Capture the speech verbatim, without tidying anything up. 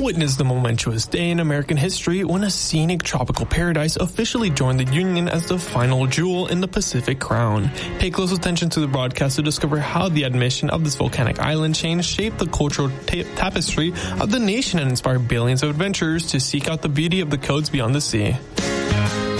witness the momentous day in American history when a scenic tropical paradise officially joined the Union as the final jewel in the Pacific Crown. Pay close attention to the broadcast to discover how the admission of this volcanic island chain shaped the cultural ta- tapestry of the nation and inspired billions of adventurers to seek out the beauty of the coasts beyond the sea.